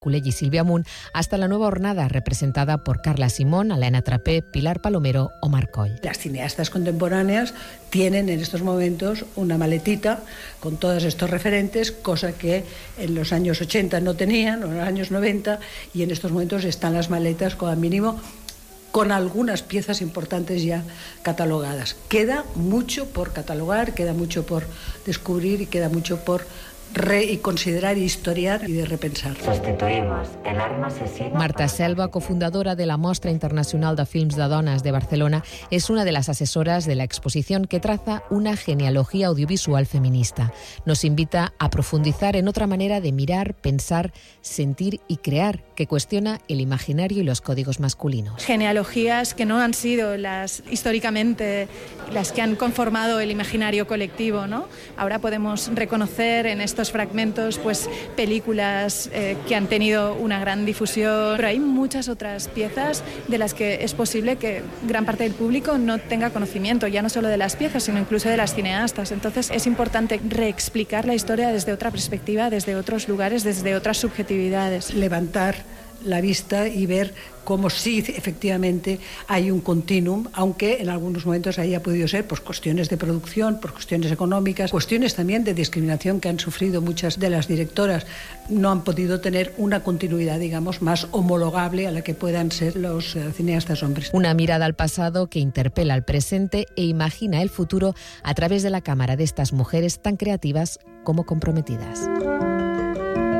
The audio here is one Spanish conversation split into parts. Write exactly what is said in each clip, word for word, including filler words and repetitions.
Culell y Silvia Munt, hasta la nueva hornada representada por Carla Simón, Elena Trapé, Pilar Palomero o Marc Coll. Las cineastas contemporáneas tienen en estos momentos una maletita con todos estos referentes, cosa que en los años ochenta no tenían, o en los años noventa, y en estos momentos están las maletas como mínimo con algunas piezas importantes ya catalogadas. Queda mucho por catalogar, queda mucho por descubrir y queda mucho por Re y considerar, historiar y de repensar. Sustituimos el arma asesina. Marta Selva, cofundadora de la Mostra Internacional de Films de Dones de Barcelona, es una de las asesoras de la exposición que traza una genealogía audiovisual feminista. Nos invita a profundizar en otra manera de mirar, pensar, sentir y crear, que cuestiona el imaginario y los códigos masculinos. Genealogías que no han sido las históricamente las que han conformado el imaginario colectivo, ¿no? Ahora podemos reconocer en estos fragmentos pues películas eh, que han tenido una gran difusión, pero hay muchas otras piezas de las que es posible que gran parte del público no tenga conocimiento, ya no solo de las piezas, sino incluso de las cineastas. Entonces es importante reexplicar la historia desde otra perspectiva, desde otros lugares, desde otras subjetividades. Levantar la vista y ver cómo sí efectivamente hay un continuum, aunque en algunos momentos haya podido ser por cuestiones de producción, por cuestiones económicas, cuestiones también de discriminación que han sufrido muchas de las directoras. No han podido tener una continuidad, digamos, más homologable a la que puedan ser los uh, cineastas hombres. Una mirada al pasado que interpela al presente e imagina el futuro a través de la cámara de estas mujeres tan creativas como comprometidas.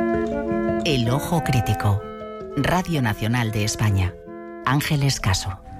El ojo crítico. Radio Nacional de España. Ángeles Caso.